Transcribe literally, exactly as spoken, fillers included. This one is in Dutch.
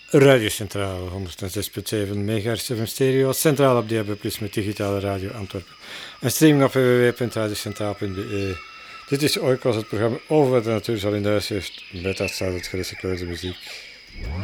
Radio Centraal, honderdzes punt zeven megahertz F M stereo, centraal op D A B plus, met digitale radio Antwerpen. En streaming op w w w punt radiocentraal punt b e. Dit is Oikos, het programma over wat de natuur zal in de huis heeft. Met dat staat het gerecycleerde muziek.